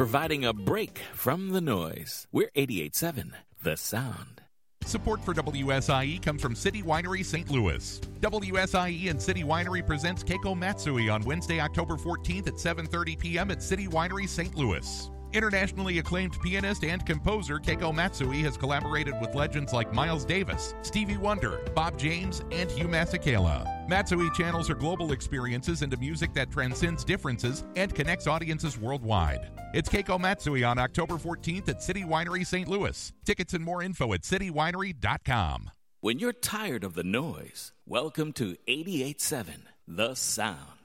providing a break from the noise. We're 88.7, The Sound. Support for WSIE comes from City Winery St. Louis. WSIE and City Winery presents Keiko Matsui on Wednesday, October 14th at 7:30 p.m. at City Winery St. Louis. Internationally acclaimed pianist and composer Keiko Matsui has collaborated with legends like Miles Davis, Stevie Wonder, Bob James, and Hugh Masekela. Matsui channels her global experiences into music that transcends differences and connects audiences worldwide. It's Keiko Matsui on October 14th at City Winery St. Louis. Tickets and more info at citywinery.com. When you're tired of the noise, welcome to 88.7 The Sound.